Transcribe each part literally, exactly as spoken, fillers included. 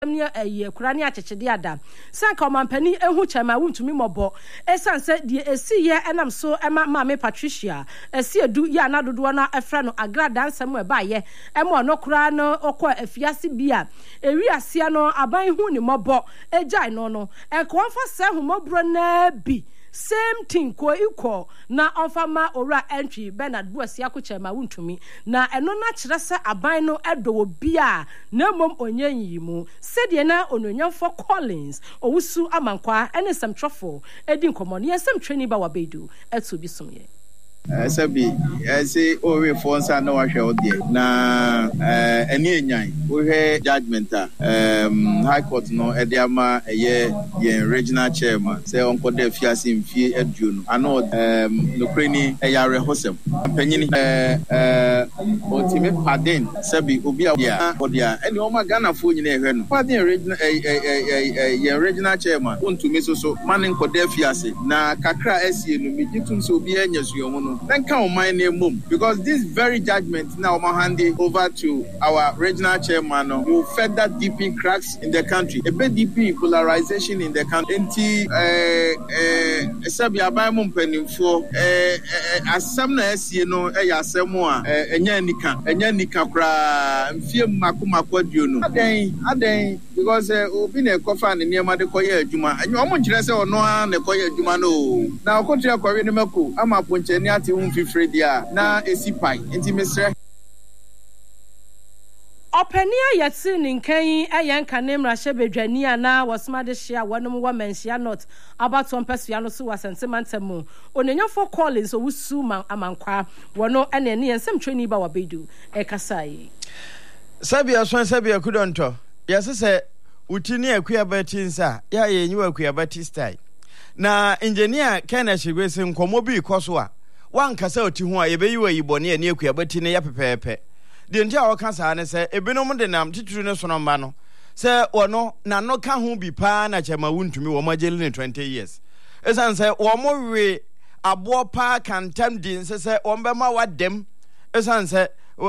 Amnia a Kurani Chediada. Sanka Mampani, ehu chama wuntumi mobo. Esan said the a see ye and I'm so Emma Mame Patricia. A see a do ya na do na a friend a grad dance somewhere by ye. Emma no crano or qua a fiasi bia. A ria siano abai huni mobo. A jai no no. And kwa for se hu mobro ne bi. Same thing ko equal na onfama ora entry Bernard Buasia ko chema wuntumi na eno na kire se aban no edo obi a na mom onyanyi mu sede na ononyamfo Collins owusu amankwa ene semtrofo edi nkomo ne sem training ba wabedu eto bi somye Sabi, I say, oh, we fonts are no wash out there. Na, any nine, we have judgment. Um, High Court no, Ediama, a year, the regional chairman, say Uncle Defias in Fee at June. I know, um, Ukraine, a yare hosem. Penny, uh, ultimate pardon, Sabi, Ubia, Odia, and Oma Ghana food in a ren. Pardon, regional, a regional chairman, want to miss so, Manning Codefias. Na, Kakra S. Numiditun so be anyas you. Then come my name mum because this very judgment now my hand over to our regional chairman who further deepen cracks in the country. A bit deepen polarization in the country. Enti eh eh sabi abai mum penim for eh asem na esie no eh asem a enya nika enya nika kra mfie makoma kwaduo no. Aden aden because obi na ekofa ne niam de koye adwuma. Enyo omo nkire se ono a na koye adwuma no. Na okotua kwawe ne mako ama ponche ni ati unfifre dia na esipai enti mesre Openia yatsi ninkan ayan kanem rahye bedwani ana wasmade hia wonom wo manhia not about one person no so wasensemantemu onenyanfo Collins owusu man amankwa wono ene ne ensem training ba wabedu e kasai Sabia so sabia kudonto yase se utini akua batinsa ya yenyi akua batistai na engineer Kenneth Gwese nkomo bi koso a wan kasa oti ho a yebeyi wa yibone ani akua bati ne ya pepepe de ntia wo kasa ne se ebinom de nam tituru ne sono mba no se wono na no ka ho bi pa na chema wuntumi wo mageli ne twenty years esan se wo mo we abo pa kantam din se se wo mbema wadem esan se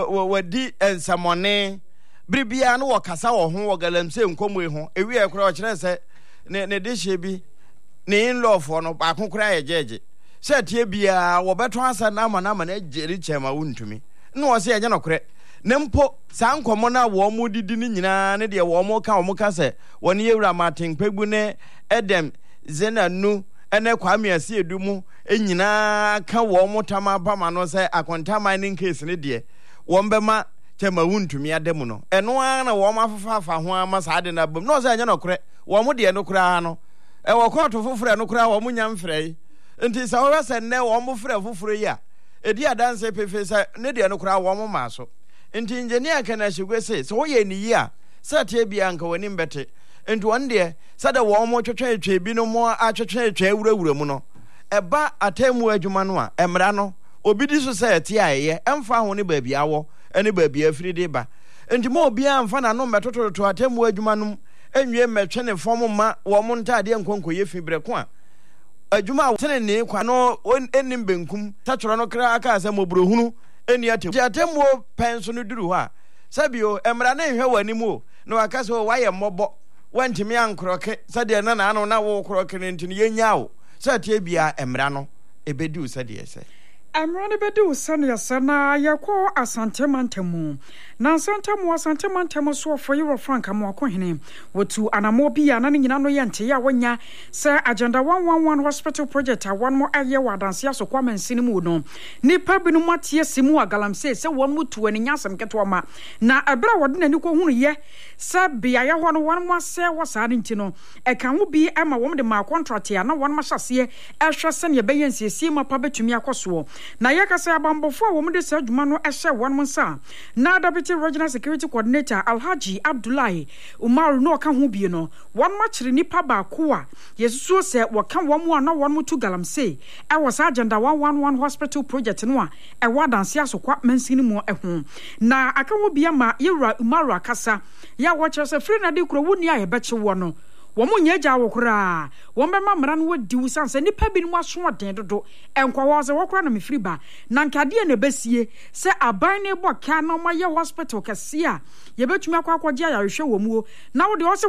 wadi ensamone bribia no wo kasa wo ho wo galamse nkomwe ho ewi e kura wo kire se ne ne de hye bi ne in law for no ba konkura ye jeje se tie bia wo beto asa na ama na ama na jeri chema wuntumi no wo se ye no kure ne mpo sa nkomo na wo mo didi ni nyina ne de wo mo ka wo mo ka se woni yewura Martin Pegbu ne Edem Zenanu ene Kwame Asiedu mu enyina ka wo mo tama ba ma no se akonta mining case ne de wo mbema chema wuntumi adem no eno a na wo ma fafa fa ho ama sa de na bam no se ye no kure wo mo de no kure ha no e wo koto foforo no kure wo mo nya mfrei nti sa wo se ne wo mo frɛ foforo yi a edi adanse pefe sa ne de no kure wo mo ma so nti engineer Kenneth Gwese so ye ni yi a sa tie bia nka woni mbete nti won de sa da wo mo twetwe etwe bi no mo atwetwe etwe awurawura mu no eba atemu adwuma no a emra no obi di society ayeye emfa ho ne baabi awo ene baabi afiri de ba nti mo obi amfa na no metototo atemu adwuma no enwie metwe ne fom ma wo mo ntade nkonko ye fibre ko a adwuma tene ne kwa no enim benkum tatoro no kra aka asa mobrohunu eni ate atemu penso no duru ha sabio emra na hwe wani mu no aka so waye mmobo wantimi ankroke sade na na no na wo kroke ne ntini yenyawo sate bia emra no ebedu sade ese Amra ne bedu sane yasana yakọ asantemantemu na asantemu asantemantemu so for Euro Frank amako hene wotu anamo bia na nyina no yente ya wonya se agenda one one one hospital project a one more aye wadanse aso kwa mansini mu no nipa binu matie simu agalamse se won mutu ani nyasem keto ma na ebra wode nani ko hunu ye se bia ya ho no one more se wasa ne ntino e kan wo bi ema wom de ma contract ya na one ma hyase ehwe se ne beyensie ma pa betumi akoso na yakasa abambofo a wo mde sa adwuma no ehye won monsa na deputy regional security coordinator Alhaji Abdullahi Umaru no ka ho bie no won ma kire nipa ba ko a yesuso se wo ka wo mu na won mutu galamse e wo sa agenda one one one hospital project no a e wadanse asokwa mansini mu eho na aka ho bie ma yewura Umaru akasa ya wo kire se free na de kuro woni a ye beche wo no Womu nyeja wokura wombe mamra no wadi wusanse nipa bi no aso den dodo enkwa wo se wokura na mefiri ba na nkade na besie se aban ne bo ka na ma ye hospital kase a ye betumi akwa akwaje ayarehwe wo mu na wo de